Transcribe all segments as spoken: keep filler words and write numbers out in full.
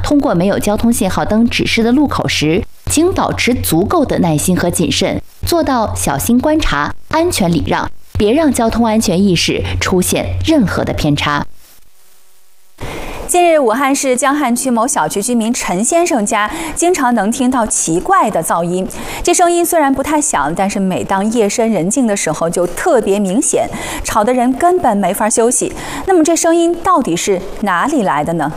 通过没有交通信号灯指示的路口时，请保持足够的耐心和谨慎，做到小心观察、安全礼让，别让交通安全意识出现任何的偏差。 近日，武汉市江汉区某小区居民陈先生家经常能听到奇怪的噪音。这声音虽然不太响，但是每当夜深人静的时候就特别明显，吵得人根本没法休息。那么这声音到底是哪里来的呢？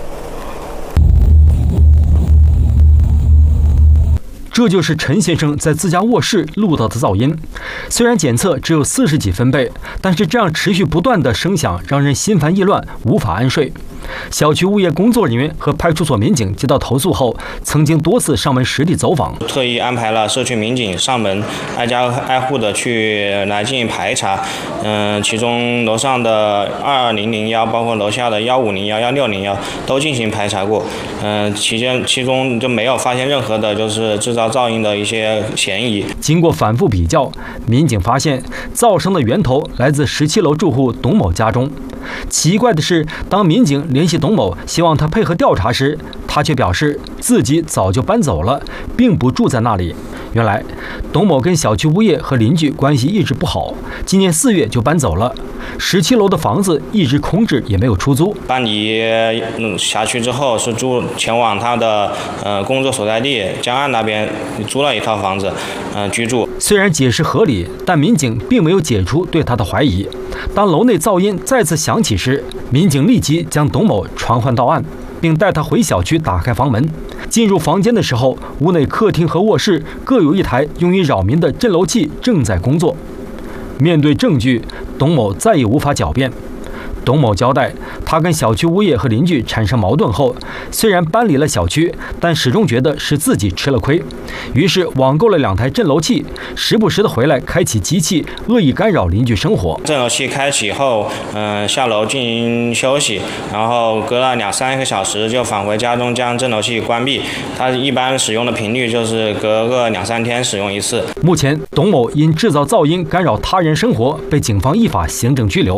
这就是陈先生在自家卧室录到的噪音。虽然检测只有四十几分贝，但是这样持续不断的声响让人心烦意乱，无法安睡。小区物业工作人员和派出所民警接到投诉后，曾经多次上门实地走访， 特意安排了社区民警上门，挨家挨户的去来进行排查。嗯，其中楼上的二零零幺，包括楼下的幺五零幺、幺六零幺都进行排查过。嗯，期间其中就没有发现任何的就是制造噪音的一些嫌疑。 经过反复比较，民警发现噪声的源头来自十七楼住户董某家中。奇怪的是，当民警联系董某，希望他配合调查时，他却表示自己早就搬走了，并不住在那里。原来，董某跟小区物业和邻居关系一直不好，今年四月就搬走了。十七楼的房子一直空置，也没有出租。 搬离辖区之后，是住前往他的呃工作所在地江岸那边租了一套房子，嗯、呃、居住。 虽然解释合理，但民警并没有解除对他的怀疑。当楼内噪音再次响起时，民警立即将董某传唤到案，并带他回小区打开房门。进入房间的时候，屋内客厅和卧室各有一台用于扰民的震楼器正在工作。面对证据，董某再也无法狡辩。董某交代，他跟小区物业和邻居产生矛盾后，虽然搬离了小区，但始终觉得是自己吃了亏，于是网购了两台震楼器，时不时的回来开启机器，恶意干扰邻居生活。 震楼器开启后，嗯、呃，下楼进行休息，然后隔了两三个小时就返回家中将震楼器关闭。他一般使用的频率就是隔个两三天使用一次。 目前，董某因制造噪音干扰他人生活，被警方依法行政拘留。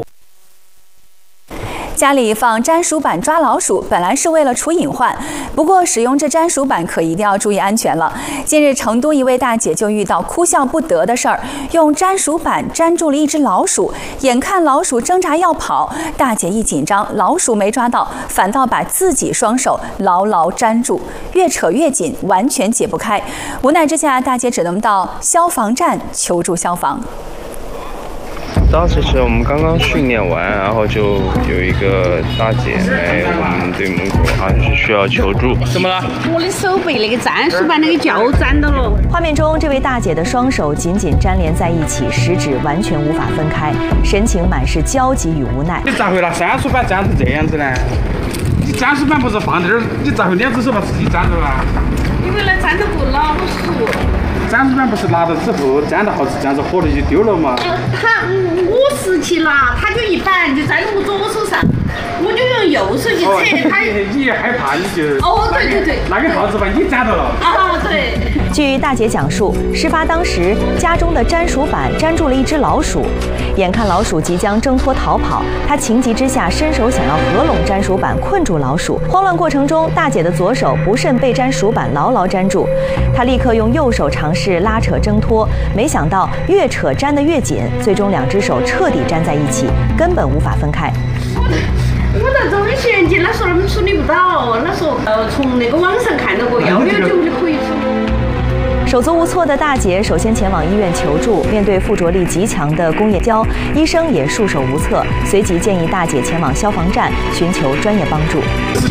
家里放粘鼠板抓老鼠，本来是为了除隐患，不过使用这粘鼠板可一定要注意安全了。近日，成都一位大姐就遇到哭笑不得的事儿，用粘鼠板粘住了一只老鼠，眼看老鼠挣扎要跑，大姐一紧张，老鼠没抓到，反倒把自己双手牢牢粘住，越扯越紧，完全解不开。无奈之下，大姐只能到消防站求助消防。 当时是我们刚刚训练完，然后就有一个大姐来我们队门口，好像是需要求助。怎么了？ 我的手被那个粘鼠板那个胶粘到了。 画面中，这位大姐的双手紧紧粘连在一起，食指完全无法分开，神情满是焦急与无奈。 你咋会拿粘鼠板粘成这样子呢？你粘鼠板不是放在这儿，你咋会两只手把自己粘着啊？ 因为那粘到过老鼠。 粘鼠板不是拿到之后粘到好子这样子火了就丢了吗？ 呃，他我拾起了，他就一板就粘到我左手上，我就用右手去扯。 哦、 他你也害怕，你就哦，对对对， 拿根耗子把你粘到了。 啊，对。 据大姐讲述，事发当时家中的粘鼠板粘住了一只老鼠，眼看老鼠即将挣脱逃跑，她情急之下伸手想要合拢粘鼠板困住老鼠。慌乱过程中，大姐的左手不慎被粘鼠板牢牢粘住，她立刻用右手尝试拉扯挣脱，没想到越扯粘得越紧，最终两只手彻底粘在一起，根本无法分开。 我在中衔接，他说他们处理不到，他说呃从那个网上看到过幺六九就可以处理。 手足无措的大姐首先前往医院求助，面对附着力极强的工业胶，医生也束手无策，随即建议大姐前往消防站寻求专业帮助。 我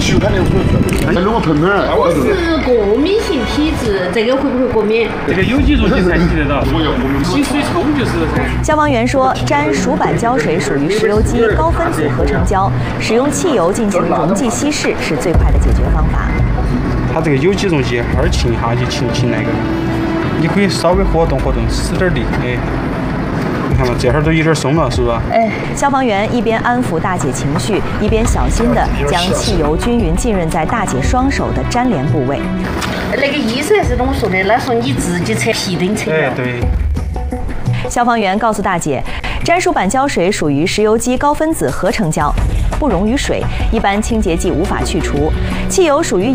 是过敏性体质，这个会不会过敏？ 这个有几种才能提得到？洗水冲就是噻。 消防员说，粘鼠板胶水属于石油基高分子合成胶，使用汽油进行溶剂稀释是最快的解决方法。 它这个有几溶剂，二浸一下就浸浸那个，你可以稍微活动活动，使点力，哎，你看嘛，这会儿都有点松了，是吧？ 哎，消防员一边安抚大姐情绪，一边小心地将汽油均匀浸润在大姐双手的粘连部位。 那个医生是跟我说的，他说你自己扯皮灯扯。 哎，对。 消防员告诉大姐，粘鼠板胶水属于石油基高分子合成胶，不溶于水，一般清洁剂无法去除。汽油属于